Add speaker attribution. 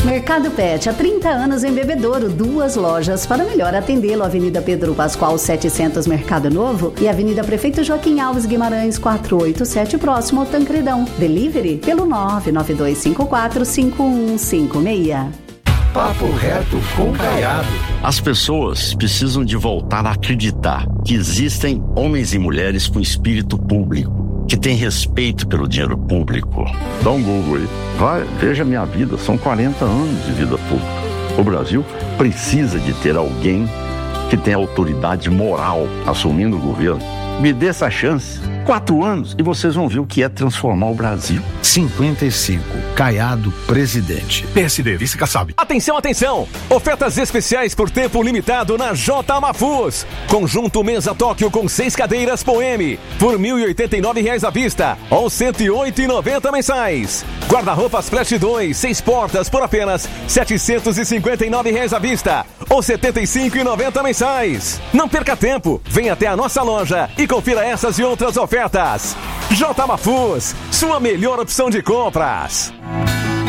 Speaker 1: Mercado Pet, há 30 anos em Bebedouro, 2 lojas para melhor atendê-lo. Avenida Pedro Pascoal 700, Mercado Novo, e Avenida Prefeito Joaquim Alves Guimarães 487, próximo ao Tancredão. Delivery pelo 992545156.
Speaker 2: Papo reto com Caiado.
Speaker 3: As pessoas precisam de voltar a acreditar que existem homens e mulheres com espírito público, que têm respeito pelo dinheiro público. Dá um Google aí. Vai, veja minha vida, são 40 anos de vida pública. O Brasil precisa de ter alguém que tenha autoridade moral assumindo o governo. Me dê essa chance. 4 anos e vocês vão ver o que é transformar o Brasil.
Speaker 2: 55, Caiado, presidente.
Speaker 4: PSD, vice Kassab.
Speaker 5: Atenção, atenção! Ofertas especiais por tempo limitado na J Mafus. Conjunto Mesa Tóquio com 6 cadeiras Poeme, por R$ 1.089 à vista, ou R$ 108,90 mensais. Guarda-roupas Flash 2, 6 portas por apenas R$ 759 à vista, ou R$ 75,90 mensais. Não perca tempo, venha até a nossa loja e confira essas e outras ofertas. J Mafus, sua melhor opção de compras.